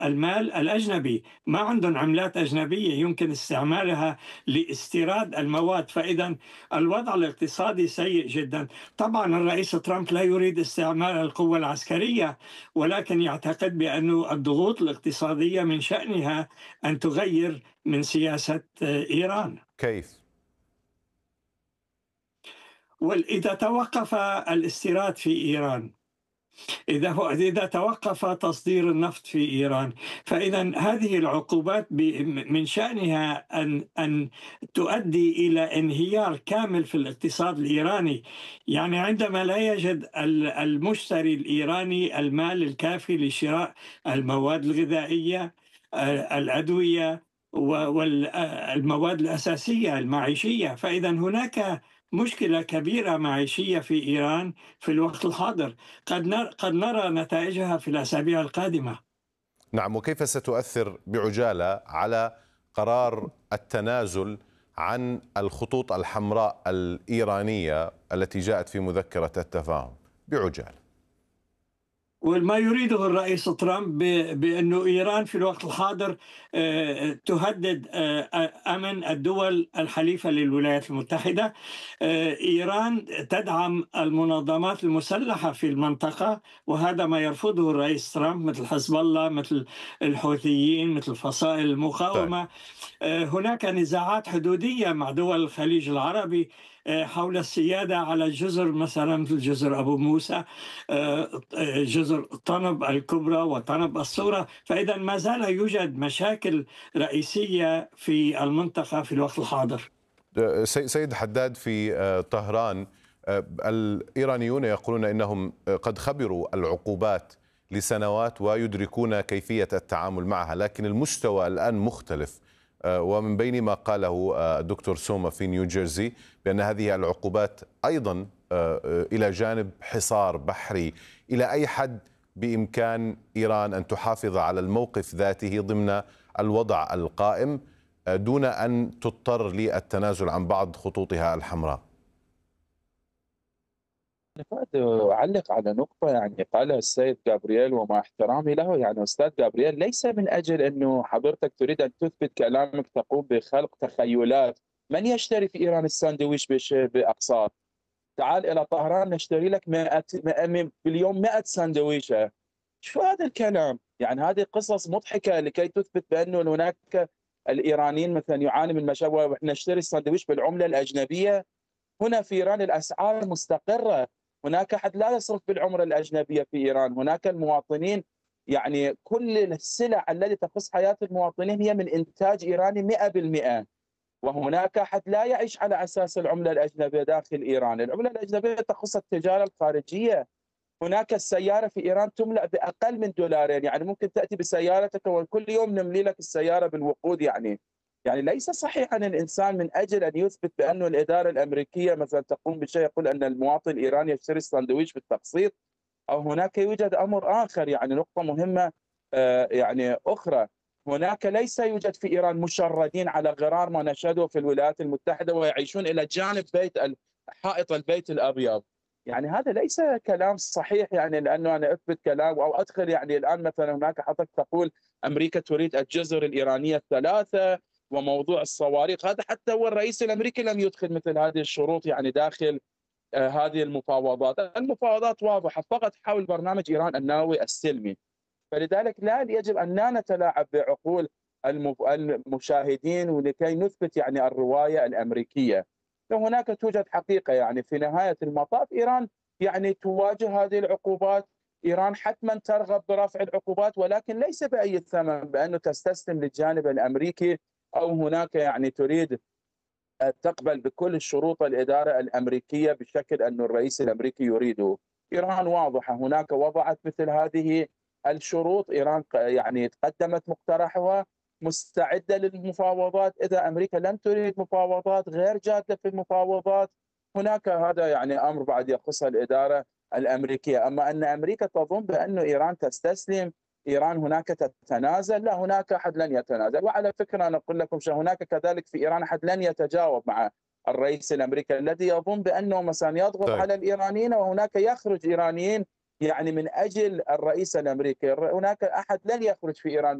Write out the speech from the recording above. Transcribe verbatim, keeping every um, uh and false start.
المال الأجنبي، ما عندهم عملات أجنبية يمكن استعمالها لاستيراد المواد، فإذا الوضع الاقتصادي سيء جدا. طبعا الرئيس ترامب لا يريد استعمال القوة العسكرية، ولكن يعتقد بأن الضغوط الاقتصادية من شأنها أن تغير من سياسة إيران. كيف؟ وإذا توقف الاستيراد في إيران، إذا هو إذا توقف تصدير النفط في إيران، فإذا هذه العقوبات ب- من شأنها أن أن تؤدي إلى انهيار كامل في الاقتصاد الإيراني. يعني عندما لا يجد ال- المشتري الإيراني المال الكافي لشراء المواد الغذائية، آه، الأدوية والمواد الأساسية المعيشية، فإذا هناك مشكلة كبيرة معيشية في إيران في الوقت الحاضر، قد نرى قد نرى نتائجها في الأسابيع القادمة. نعم، وكيف ستؤثر بعجالة على قرار التنازل عن الخطوط الحمراء الإيرانية التي جاءت في مذكرة التفاهم بعجالة؟ وما يريده الرئيس ترامب ب- بأنه إيران في الوقت الحاضر آه، تهدد آه، أمن الدول الحليفة للولايات المتحدة. آه، إيران تدعم المنظمات المسلحة في المنطقة، وهذا ما يرفضه الرئيس ترامب، مثل حزب الله، مثل الحوثيين، مثل فصائل طيب. المقاومة. آه، هناك نزاعات حدودية مع دول الخليج العربي آه، حول السيادة على جزر، مثلا مثل جزر أبو موسى، آه، آه، جزر طنب الكبرى وطنب الصغرى. فإذا ما زال يوجد مشاكل رئيسية في المنطقة في الوقت الحاضر. سي- سيد حداد، في آه، طهران آه، الإيرانيون يقولون إنهم آه، قد خبروا العقوبات لسنوات ويدركون كيفية التعامل معها، لكن المستوى الآن مختلف. آه، ومن بين ما قاله آه، الدكتور سوما في نيوجيرسي بأن هذه العقوبات أيضا آه، آه، إلى جانب حصار بحري. إلى أي حد بإمكان إيران أن تحافظ على الموقف ذاته ضمن الوضع القائم دون أن تضطر للتنازل عن بعض خطوطها الحمراء؟ أنا فؤاد أعلق على نقطة يعني قالها السيد جابرييل، ومع احترامي له يعني أستاذ جابرييل، ليس من أجل أنه حضرتك تريد أن تثبت كلامك تقوم بخلق تخيلات. من يشتري في إيران الساندويش بش- بأقساط؟ تعال إلى طهران نشتري لك مئة باليوم مئة ساندويشة. شو هذا الكلام؟ يعني هذه قصص مضحكة لكي تثبت بأنه هناك الإيرانيين مثلا يعاني من مشاكل ونحن نشتري الساندويش بالعملة الأجنبية. هنا في إيران الأسعار مستقرة، هناك أحد لا يصرف بالعملة الأجنبية في إيران، هناك المواطنين يعني كل السلع التي تخص حياة المواطنين هي من إنتاج إيراني مئة بالمئة. وهناك أحد لا يعيش على أساس العملة الأجنبية داخل إيران، العملة الأجنبية تخص التجارة الخارجية. هناك السيارة في إيران تملأ بأقل من دولارين، يعني ممكن تأتي بسيارتك وكل يوم نملي لك السيارة بالوقود. يعني يعني ليس صحيح أن الإنسان من أجل أن يثبت بأن الإدارة الأمريكية مثلا تقوم بشيء يقول أن المواطن الإيراني يشتري الساندويش بالتقسيط. أو هناك يوجد أمر آخر، يعني نقطة مهمة آه، يعني أخرى. هناك ليس يوجد في إيران مشردين على غرار ما نشهده في الولايات المتحدة ويعيشون إلى جانب بيت حائط البيت الأبيض. يعني هذا ليس كلام صحيح، يعني لانه انا اثبت كلام او ادخل. يعني الان مثلا هناك حضرتك تقول امريكا تريد الجزر الايرانيه الثلاثه وموضوع الصواريخ، هذا حتى هو الرئيس الامريكي لم يدخل مثل هذه الشروط يعني داخل آه هذه المفاوضات. المفاوضات واضحه فقط حول برنامج ايران النووي السلمي. فلذلك لا يجب ان لا نتلاعب بعقول المشاهدين ولكي نثبت يعني الروايه الامريكيه. فهناك توجد حقيقه، يعني في نهايه المطاف ايران يعني تواجه هذه العقوبات. ايران حتما ترغب برفع العقوبات، ولكن ليس باي ثمن، بانه تستسلم للجانب الامريكي او هناك يعني تريد تقبل بكل شروط الاداره الامريكيه بشكل انه الرئيس الامريكي يريده. ايران واضحه، هناك وضعت مثل هذه الشروط. ايران يعني قدمت مقترحها، مستعده للمفاوضات. اذا امريكا لم تريد مفاوضات غير جاده في المفاوضات، هناك هذا يعني امر بعد يخص الاداره الامريكيه. اما ان امريكا تظن بان ايران تستسلم، ايران هناك تتنازل، لا، هناك احد لن يتنازل. وعلى فكره انا اقول لكم شيء، هناك كذلك في ايران احد لن يتجاوب مع الرئيس الامريكي الذي يظن بانه مثلا يضغط طيب. على الايرانيين وهناك يخرج ايرانيين يعني من أجل الرئيس الأمريكي، هناك أحد لن يخرج في إيران